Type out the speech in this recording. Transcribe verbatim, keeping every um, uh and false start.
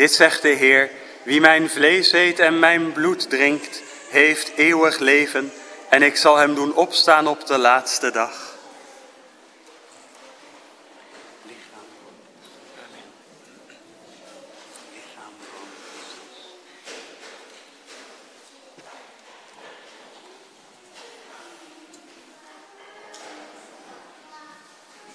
Dit zegt de Heer, wie mijn vlees eet en mijn bloed drinkt, heeft eeuwig leven en ik zal hem doen opstaan op de laatste dag.